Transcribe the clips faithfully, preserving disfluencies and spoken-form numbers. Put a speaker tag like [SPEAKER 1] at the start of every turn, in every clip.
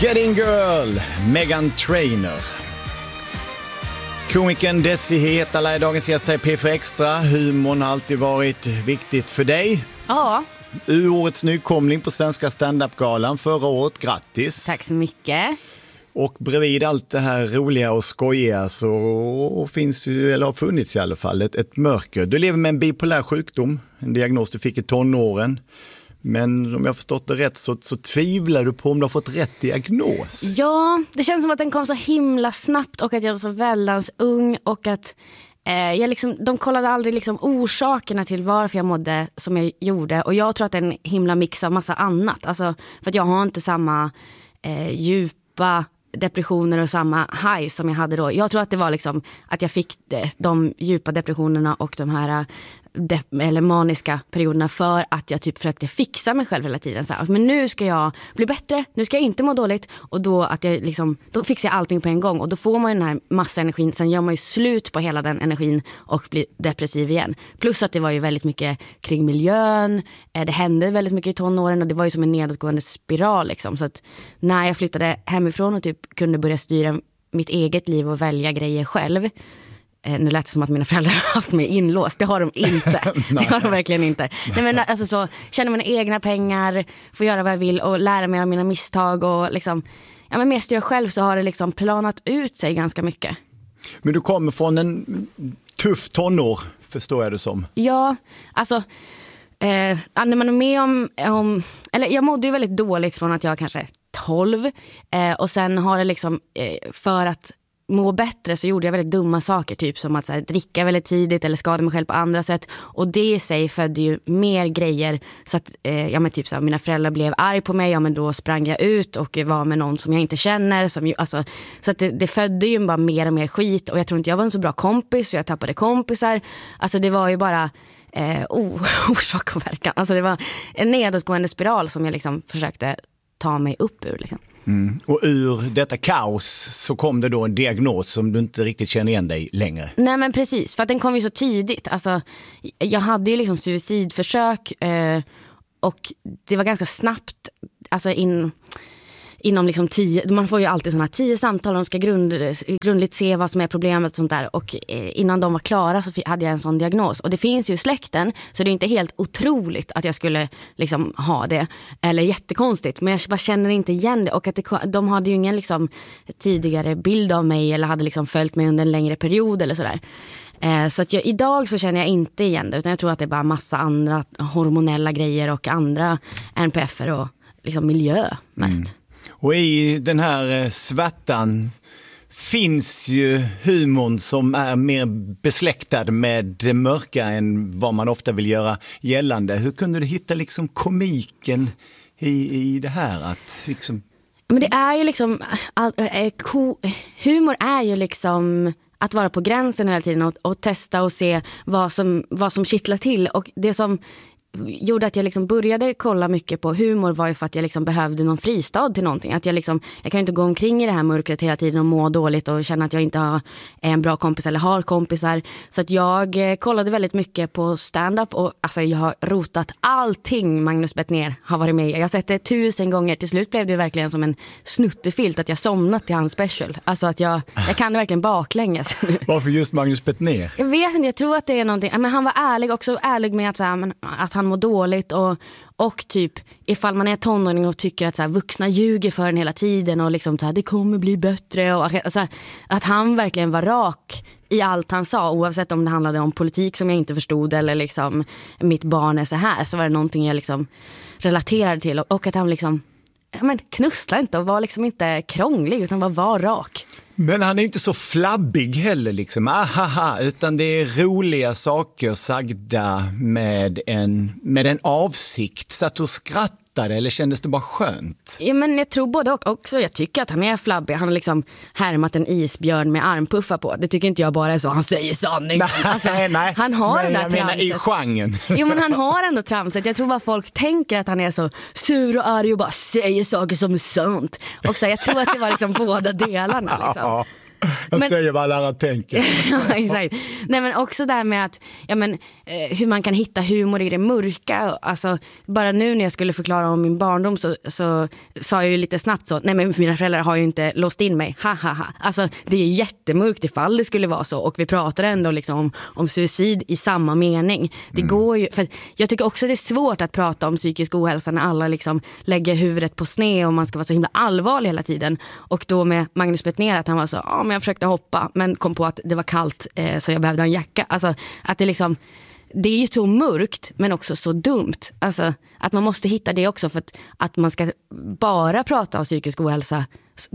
[SPEAKER 1] Getting Girl, Meghan Trainor. Komikern Desi Hetala är dagens gäst här i P fyra Extra. Humorn har alltid varit viktigt för dig.
[SPEAKER 2] Ja.
[SPEAKER 1] Årets nykomling på Svenska stand-up-galan förra året. Grattis!
[SPEAKER 2] Tack så mycket.
[SPEAKER 1] Och bredvid allt det här roliga och skojiga så finns ju, eller har funnits i alla fall, ett, ett mörker. Du lever med en bipolär sjukdom, en diagnos du fick i tonåren. Men om jag har förstått det rätt så, så tvivlar du på om du har fått rätt diagnos.
[SPEAKER 2] Ja, det känns som att den kom så himla snabbt och att jag var så väldans ung och att eh, jag liksom, de kollade aldrig liksom orsakerna till varför jag mådde som jag gjorde. Och jag tror att det är en himla mix av massa annat. Alltså, för att jag har inte samma eh, djupa depressioner och samma high som jag hade då. Jag tror att det var liksom att jag fick de, de djupa depressionerna och de här de, eller maniska perioderna för att jag typ försökte fixa mig själv hela tiden. Så här, men nu ska jag bli bättre, nu ska jag inte må dåligt. Och då, att jag liksom, då fixar jag allting på en gång. Och då får man ju den här massa energin. Sen gör man ju slut på hela den energin och blir depressiv igen. Plus att det var ju väldigt mycket kring miljön. Det hände väldigt mycket i tonåren och det var ju som en nedåtgående spiral. Liksom. Så att när jag flyttade hemifrån och typ kunde börja styra mitt eget liv och välja grejer själv. Eh, nu lät det som att mina föräldrar har haft mig inlåst. Det har de inte. Det har de verkligen inte. Nej, men alltså så, känna mina egna pengar, få göra vad jag vill och lära mig av mina misstag och liksom, ja, men mest jag själv så har det liksom planat ut sig ganska mycket.
[SPEAKER 1] Men du kommer från en tuff tonår, förstår jag det som.
[SPEAKER 2] Ja, alltså eh, när man är med om, om eller jag mådde ju väldigt dåligt från att jag kanske tolv eh, och sen har det liksom eh, för att må bättre så gjorde jag väldigt dumma saker, typ som att så här, dricka väldigt tidigt eller skada mig själv på andra sätt, och det i sig födde ju mer grejer så att eh, ja, men typ så här, mina föräldrar blev arg på mig, ja men då sprang jag ut och var med någon som jag inte känner som ju, alltså, så att det, det födde ju bara mer och mer skit och jag tror inte jag var en så bra kompis så jag tappade kompisar, alltså det var ju bara eh, oh, orsak och verkan, alltså det var en nedåtgående spiral som jag liksom försökte ta mig upp ur liksom.
[SPEAKER 1] Mm. Och ur detta kaos så kom det då en diagnos som du inte riktigt känner igen dig längre.
[SPEAKER 2] Nej men precis, för att den kom ju så tidigt. Alltså, jag hade ju liksom suicidförsök eh, och det var ganska snabbt, alltså in, inom liksom tio, man får ju alltid sådana tio samtal, de ska grund, grundligt se vad som är problemet och sånt där, och eh, innan de var klara så hade jag en sån diagnos, och det finns ju i släkten så det är inte helt otroligt att jag skulle liksom ha det, eller jättekonstigt, men jag bara känner inte igen det, och att det, de hade ju ingen liksom tidigare bild av mig eller hade liksom följt mig under en längre period eller sådär. Eh, så att jag, idag så känner jag inte igen det, utan jag tror att det är bara massa andra hormonella grejer och andra N P F-er och liksom miljö mest. Mm.
[SPEAKER 1] Och i den här svärtan finns ju humorn som är mer besläktad med det mörka än vad man ofta vill göra gällande. Hur kunde du hitta liksom komiken i, i det här? Att liksom...
[SPEAKER 2] Men det är ju liksom, all, äh, ko, humor är ju liksom att vara på gränsen hela tiden och, och testa och se vad som, vad som kittlar till, och det som gjorde att jag liksom började kolla mycket på humor var ju för att jag liksom behövde någon fristad till någonting. Att jag liksom, jag kan inte gå omkring i det här mörkret hela tiden och må dåligt och känna att jag inte har en bra kompis eller har kompisar. Så att jag kollade väldigt mycket på stand-up, och alltså jag har rotat allting Magnus Bettner har varit med i. Jag har sett det tusen gånger. Till slut blev det verkligen som en snuttefilt att jag somnat till hans special. Alltså att jag, jag kan det verkligen baklänges.
[SPEAKER 1] Varför just Magnus Bettner?
[SPEAKER 2] Jag vet inte, jag tror att det är någonting. Men han var ärlig, också ärlig med att, så här, men, att han mår dåligt, och, och typ ifall man är tonåring och tycker att så här, vuxna ljuger för en hela tiden och liksom så här, det kommer bli bättre, och alltså, att han verkligen var rak i allt han sa, oavsett om det handlade om politik som jag inte förstod eller liksom mitt barn är så här, så var det någonting jag liksom relaterade till, och, och att han liksom men knussla inte och var liksom inte krånglig utan bara var rak.
[SPEAKER 1] Men han är inte så flabbig heller liksom, ahaha, utan det är roliga saker sagda med en, med en avsikt. Så att du skrattade, eller kändes det bara skönt?
[SPEAKER 2] Ja, men jag tror både och också. Jag tycker att han är flabbig. Han har liksom härmat en isbjörn med armpuffar på. Det tycker inte jag bara är så. Han säger sanning.
[SPEAKER 1] Nej,
[SPEAKER 2] alltså,
[SPEAKER 1] nej.
[SPEAKER 2] Han har
[SPEAKER 1] men
[SPEAKER 2] det där
[SPEAKER 1] jag menar
[SPEAKER 2] tramset.
[SPEAKER 1] I genren.
[SPEAKER 2] Jo, men han har ändå tramset. Jag tror bara folk tänker att han är så sur och arg och bara säger saker som är sant. Och så, jag tror att det var liksom båda delarna liksom.
[SPEAKER 1] Jag
[SPEAKER 2] men,
[SPEAKER 1] säger vad alla andra tänker.
[SPEAKER 2] Ja, exakt. Nej, men också där med att ja, men, eh, hur man kan hitta humor i det mörka. Alltså, bara nu när jag skulle förklara om min barndom så, så sa jag ju lite snabbt så, nej men mina föräldrar har ju inte låst in mig. Ha, ha, ha. Alltså, det är jättemörkt ifall det skulle vara så. Och vi pratar ändå liksom om, om suicid i samma mening. Det mm. går ju, för jag tycker också det är svårt att prata om psykisk ohälsa när alla liksom lägger huvudet på sned och man ska vara så himla allvarlig hela tiden. Och då med Magnus Bettner att han var så, ja men jag försökte hoppa men kom på att det var kallt eh, så jag behövde en jacka. Alltså att det liksom, det är ju så mörkt men också så dumt. Alltså att man måste hitta det också för att, att man ska bara prata om psykisk ohälsa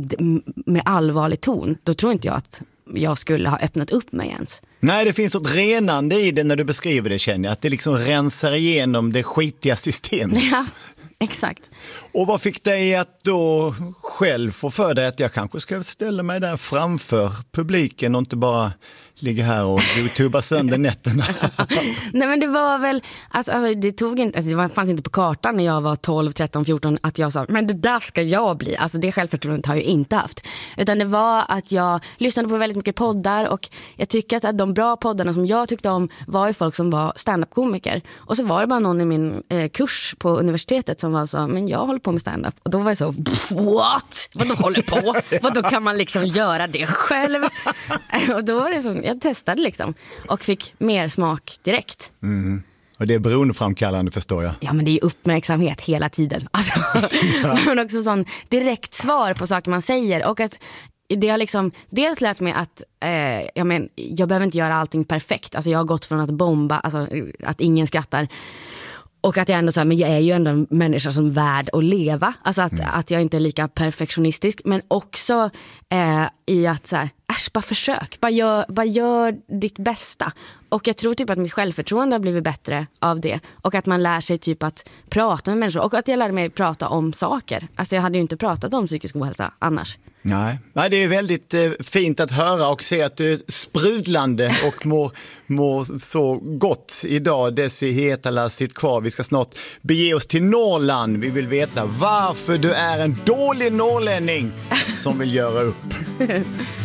[SPEAKER 2] med allvarlig ton. Då tror inte jag att jag skulle ha öppnat upp mig ens.
[SPEAKER 1] Nej, det finns ett renande i det när du beskriver det, känner jag. Att det liksom rensar igenom det skitiga systemet.
[SPEAKER 2] Ja, exakt.
[SPEAKER 1] Och vad fick dig att då själv få för dig att jag kanske ska ställa mig där framför publiken och inte bara ligga här och youtuba sönder nätterna?
[SPEAKER 2] Nej, men det var väl, alltså det tog inte, alltså, det fanns inte på kartan när jag var tolv, tretton, fjorton att jag sa, men det där ska jag bli. Alltså det självförtroendet har jag inte haft. Utan det var att jag lyssnade på väldigt mycket poddar och jag tycker att de bra poddarna som jag tyckte om var ju folk som var stand-up-komiker. Och så var det bara någon i min eh, kurs på universitetet som var så, men jag håller på med stand-up. Och då var jag så, what? Vad då håller på? Vad då kan man liksom göra det själv? Och då var det så, jag testade liksom och fick mer smak direkt.
[SPEAKER 1] Mm. Och det är beroendeframkallande, förstår jag.
[SPEAKER 2] Ja, men det är ju uppmärksamhet hela tiden. Alltså, ja. Men också sån direkt svar på saker man säger. Och att det har liksom dels lärt mig att eh, jag, men, jag behöver inte göra allting perfekt. Alltså jag har gått från att bomba, alltså att ingen skrattar. Och att jag ändå så här, men jag är ju ändå en människa som är värd att leva. Alltså att, mm. att jag inte är lika perfektionistisk. Men också eh, i att så här, äsch, bara försök. Bara gör, bara gör ditt bästa. Och jag tror typ att mitt självförtroende har blivit bättre av det. Och att man lär sig typ att prata med människor. Och att jag lärde mig prata om saker. Alltså jag hade ju inte pratat om psykisk ohälsa annars.
[SPEAKER 1] Nej, Nej det är väldigt eh, fint att höra och se att du är sprudlande och mår, mår så gott idag. Desi Hetala, sitt kvar. Vi ska snart bege oss till Norrland. Vi vill veta varför du är en dålig norrlänning som vill göra upp.